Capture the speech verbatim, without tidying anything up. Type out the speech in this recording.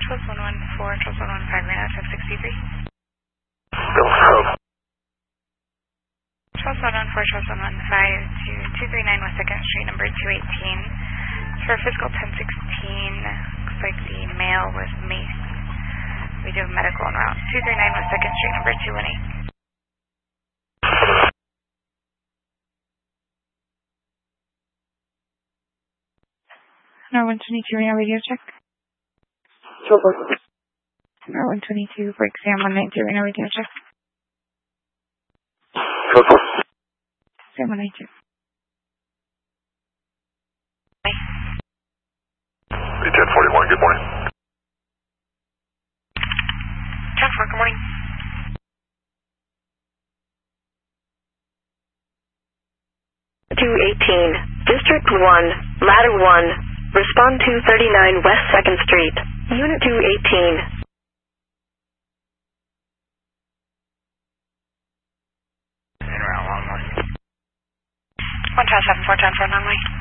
Trust one one four, Trust one one five, right now, ten sixty-three. Bill Scope. Trust one one four, Trust one one five to two three nine West second Street, number two eighteen. For physical ten sixteen, looks like the male was maced. We do medical en route. two three nine West second Street, number two one eight. R one twenty-two, right now, radio check. R one twenty-two, for exam one ninety, right now, radio check. Exam one ninety. B ten forty-one, good morning. ten four, good morning. two eighteen, District one, Ladder one, respond to thirty-nine West second Street, Unit two eighteen. one five seven four, ten four, non-way.